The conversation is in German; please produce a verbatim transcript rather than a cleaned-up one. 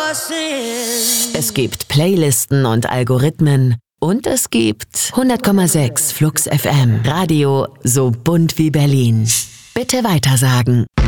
Es gibt Playlisten und Algorithmen und es gibt hundert Komma sechs Flux F M. Radio so bunt wie Berlin. Bitte weitersagen.